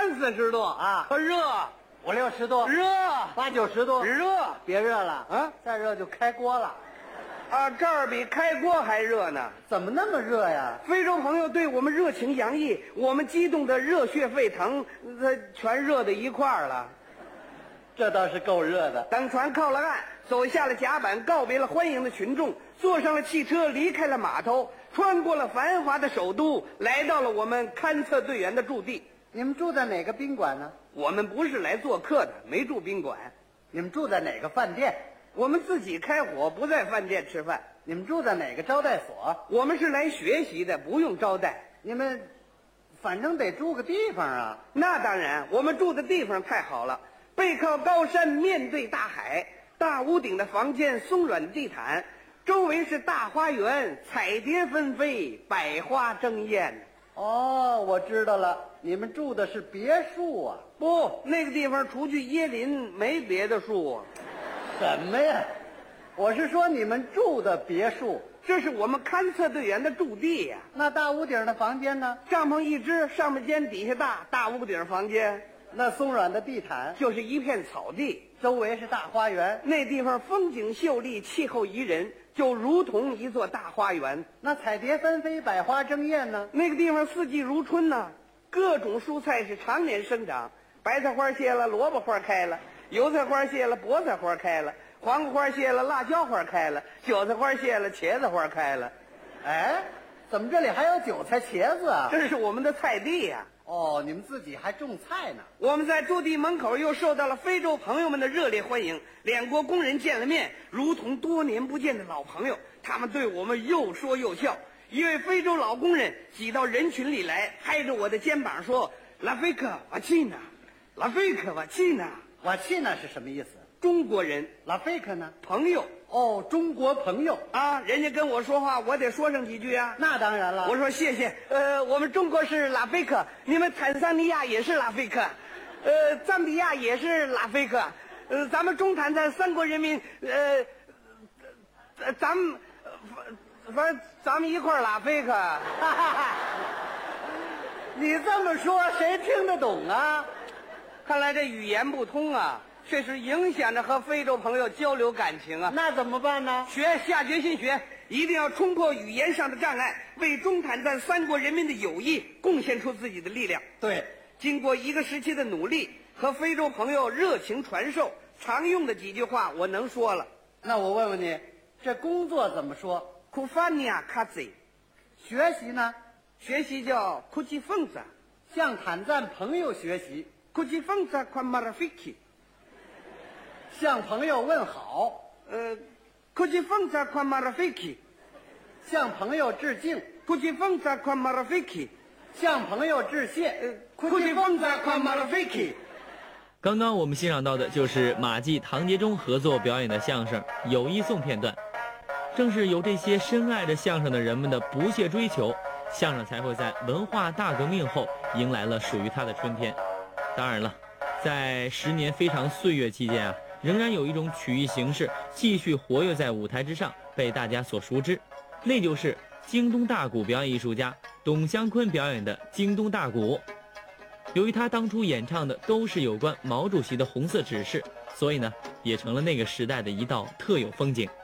30-40度啊， 热 50-60度， 热 80-90度， 热别热了啊！ 再热就开锅了。 啊，这儿比开锅还热呢。 怎么那么热呀？ 非洲朋友对我们热情洋溢，我们激动的热血沸腾，全热在一块儿了。 这倒是够热的。 等船靠了岸，走下了甲板，告别了欢迎的群众，坐上了汽车，离开了码头，穿过了繁华的首都，来到了我们勘测队员的驻地。 你们住在哪个宾馆呢？ 我们不是来做客的，没住宾馆。 你们住在哪个饭店？ 我们自己开火，不在饭店吃饭。 你们住在哪个招待所？ 我们是来学习的，不用招待。 你们反正得住个地方啊。 那当然，我们住的地方太好了，背靠高山，面对大海，大屋顶的房间，松软的地毯，周围是大花园，彩蝶纷飞，百花争艳。 哦，我知道了，你们住的是别墅啊？ 不，那个地方除去椰林没别的树啊。 什么呀？我是说你们住的别墅， 这是我们勘测队员的驻地呀。 那大屋顶的房间呢？ 帐篷一支，上面尖底下大，大屋顶房间。 那松软的地毯就是一片草地， 周围是大花园， 那地方风景秀丽，气候宜人，就如同一座大花园。 那彩蝶纷飞，百花争艳呢？ 那个地方四季如春呢，各种蔬菜是常年生长，白菜花谢了，萝卜花开了，油菜花谢了，菠菜花开了，黄瓜花谢了，辣椒花开了，韭菜花谢了，茄子花开了。 哎，怎么这里还有韭菜、茄子啊？ 这是我们的菜地呀。 哦，你们自己还种菜呢。 我们在驻地门口又受到了非洲朋友们的热烈欢迎，两国工人见了面，如同多年不见的老朋友，他们对我们又说又笑。一位非洲老工人挤到人群里来，拍着我的肩膀说：“拉菲克瓦契纳，拉菲克瓦契纳。” 瓦契纳是什么意思？ 中国人。 拉菲克呢？ 朋友。 哦，中国朋友啊，人家跟我说话，我得说上几句啊。 那当然了。 我说谢谢。我们中国是拉菲克，你们坦桑尼亚也是拉菲克，赞比亚也是拉菲克，咱们中坦赞三国人民，咱们反正咱们一块儿拉菲克。 你这么说，谁听得懂啊？ 看来这语言不通啊。这是影响着和非洲朋友交流感情啊。 那怎么办呢？ 下决心学，一定要冲破语言上的障碍，为中坦赞三国人民的友谊贡献出自己的力量。 对， 经过一个时期的努力和非洲朋友热情传授，常用的几句话我能说了。 那我问问你，这工作怎么说？ 库法尼亚卡兹。 学习呢？ 学习叫库吉凤子。 向坦赞朋友学习， 库吉凤子宽马拉菲基。 向朋友问好， 库吉凤子宽马拉菲基。 向朋友致敬， 库吉凤子宽马拉菲基。 向朋友致谢， 库吉凤子宽马拉菲基。 刚刚我们欣赏到的就是马季、唐杰忠合作表演的相声《友谊颂》片段。正是有这些深爱着相声的人们的不懈追求，相声才会在文化大革命后迎来了属于它的春天。当然了，在10年非常岁月期间啊，仍然有一种曲艺形式继续活跃在舞台之上，被大家所熟知，那就是京东大鼓表演艺术家董湘坤表演的京东大鼓。由于他当初演唱的都是有关毛主席的红色指示，所以呢，也成了那个时代的一道特有风景。